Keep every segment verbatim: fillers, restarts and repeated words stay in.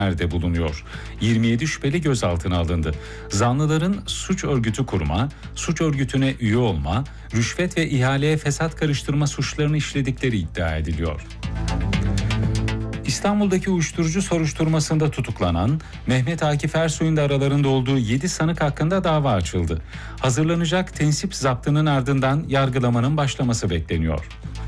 de bulunuyor. yirmi yedi şüpheli gözaltına alındı. Zanlıların suç örgütü kurma, suç örgütüne üye olma, rüşvet ve ihaleye fesat karıştırma suçlarını işledikleri iddia ediliyor. İstanbul'daki uyuşturucu soruşturmasında tutuklanan Mehmet Akif Ersoy'un da aralarında olduğu yedi sanık hakkında dava açıldı. Hazırlanacak tensip zaptının ardından yargılamanın başlaması bekleniyor.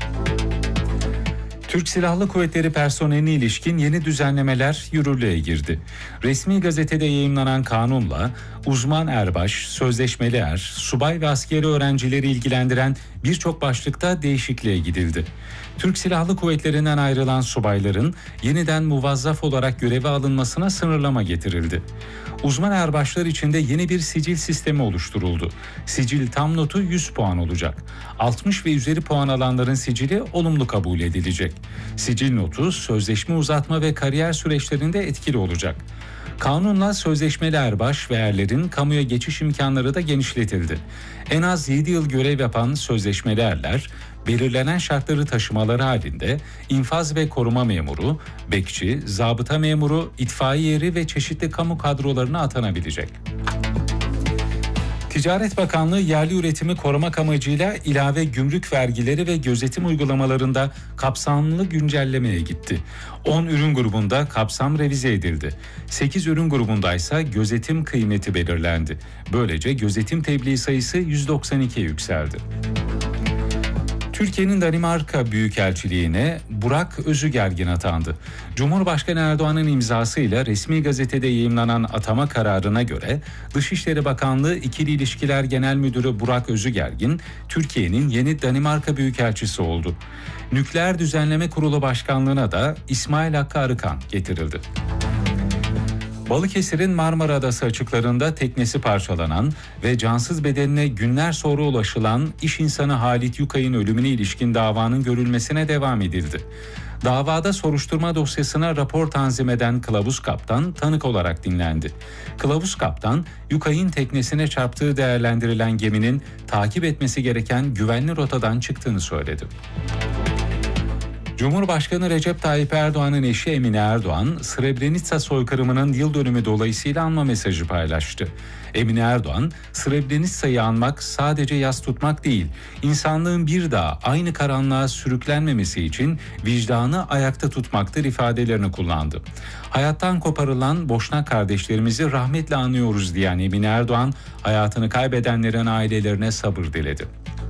Türk Silahlı Kuvvetleri personeline ilişkin yeni düzenlemeler yürürlüğe girdi. Resmi gazetede yayımlanan kanunla uzman erbaş, sözleşmeli er, subay ve askeri öğrencileri ilgilendiren birçok başlıkta değişikliğe gidildi. Türk Silahlı Kuvvetleri'nden ayrılan subayların yeniden muvazzaf olarak göreve alınmasına sınırlama getirildi. Uzman erbaşlar için de yeni bir sicil sistemi oluşturuldu. Sicil tam notu yüz puan olacak. altmış ve üzeri puan alanların sicili olumlu kabul edilecek. Sicil notu sözleşme uzatma ve kariyer süreçlerinde etkili olacak. Kanunla sözleşmeli erbaş ve erlerin kamuya geçiş imkanları da genişletildi. En az yedi yıl görev yapan sözleşmeli erler, belirlenen şartları taşımaları halinde infaz ve koruma memuru, bekçi, zabıta memuru, itfaiye eri ve çeşitli kamu kadrolarına atanabilecek. Ticaret Bakanlığı yerli üretimi korumak amacıyla ilave gümrük vergileri ve gözetim uygulamalarında kapsamlı güncellemeye gitti. on ürün grubunda kapsam revize edildi. sekiz ürün grubunda ise gözetim kıymeti belirlendi. Böylece gözetim tebliğ sayısı yüz doksan ikiye yükseldi. Türkiye'nin Danimarka Büyükelçiliğine Burak Özügergin atandı. Cumhurbaşkanı Erdoğan'ın imzasıyla resmi gazetede yayımlanan atama kararına göre Dışişleri Bakanlığı İkili İlişkiler Genel Müdürü Burak Özügergin, Türkiye'nin yeni Danimarka Büyükelçisi oldu. Nükleer Düzenleme Kurulu Başkanlığı'na da İsmail Hakkı Arıkan getirildi. Balıkesir'in Marmara Adası açıklarında teknesi parçalanan ve cansız bedenine günler sonra ulaşılan iş insanı Halit Yukay'ın ölümüne ilişkin davanın görülmesine devam edildi. Davada soruşturma dosyasına rapor tanzim eden Kılavuz Kaptan tanık olarak dinlendi. Kılavuz Kaptan, Yukay'ın teknesine çarptığı değerlendirilen geminin takip etmesi gereken güvenli rotadan çıktığını söyledi. Cumhurbaşkanı Recep Tayyip Erdoğan'ın eşi Emine Erdoğan, Srebrenica soykırımının yıl dönümü dolayısıyla anma mesajı paylaştı. Emine Erdoğan, Srebrenica'yı anmak sadece yas tutmak değil, insanlığın bir daha aynı karanlığa sürüklenmemesi için vicdanı ayakta tutmaktır ifadelerini kullandı. Hayattan koparılan Boşnak kardeşlerimizi rahmetle anıyoruz diyen Emine Erdoğan, hayatını kaybedenlerin ailelerine sabır diledi.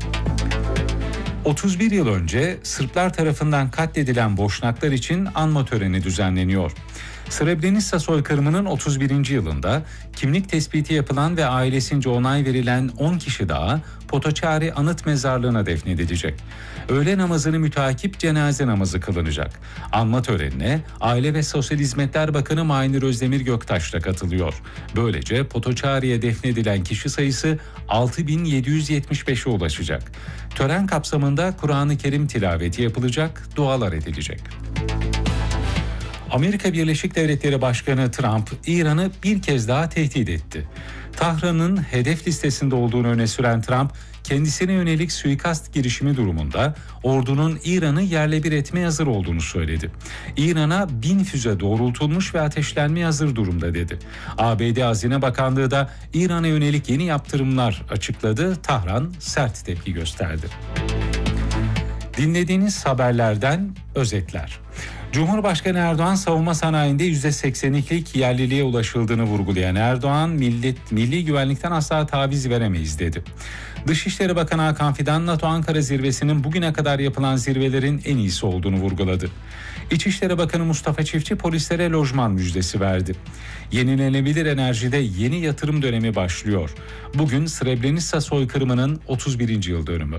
otuz bir yıl önce Sırplar tarafından katledilen Boşnaklar için anma töreni düzenleniyor. Srebrenica soykırımının otuz birinci yılında kimlik tespiti yapılan ve ailesince onay verilen on kişi daha Potočari Anıt Mezarlığı'na defnedilecek. Öğle namazını müteakip cenaze namazı kılınacak. Anma törenine Aile ve Sosyal Hizmetler Bakanı Maynur Özdemir Göktaş da katılıyor. Böylece Potočari'ye defnedilen kişi sayısı altı bin yedi yüz yetmiş beşe ulaşacak. Tören kapsamında Kur'an-ı Kerim tilaveti yapılacak, dualar edilecek. Amerika Birleşik Devletleri Başkanı Trump, İran'ı bir kez daha tehdit etti. Tahran'ın hedef listesinde olduğunu öne süren Trump, kendisine yönelik suikast girişimi durumunda ordunun İran'ı yerle bir etmeye hazır olduğunu söyledi. İran'a bin füze doğrultulmuş ve ateşlenmeye hazır durumda dedi. A B D Hazine Bakanlığı da İran'a yönelik yeni yaptırımlar açıkladı. Tahran sert tepki gösterdi. Dinlediğiniz haberlerden özetler. Cumhurbaşkanı Erdoğan savunma sanayinde yüzde seksen ikilik yerliliğe ulaşıldığını vurgulayan Erdoğan, millet, milli güvenlikten asla taviz veremeyiz dedi. Dışişleri Bakanı Hakan Fidan, NATO Ankara zirvesinin bugüne kadar yapılan zirvelerin en iyisi olduğunu vurguladı. İçişleri Bakanı Mustafa Çiftçi polislere lojman müjdesi verdi. Yenilenebilir enerjide yeni yatırım dönemi başlıyor. Bugün Srebrenica soykırımının otuz birinci yıl dönümü.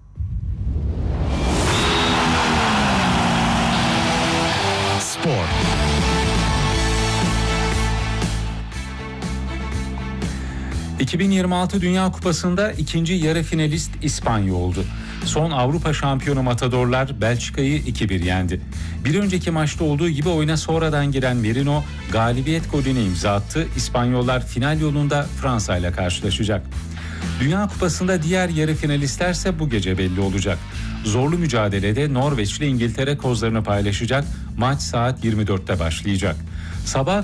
Spor. iki bin yirmi altı Dünya Kupası'nda ikinci yarı finalist İspanya oldu. Son Avrupa şampiyonu Matadorlar Belçika'yı iki bir yendi. Bir önceki maçta olduğu gibi oyuna sonradan giren Merino galibiyet golünü imza attı. İspanyollar final yolunda Fransa ile karşılaşacak. Dünya Kupası'nda diğer yarı finalistlerse bu gece belli olacak. Zorlu mücadelede Norveç ile İngiltere kozlarını paylaşacak. Maç saat yirmi dörtte başlayacak. Sabah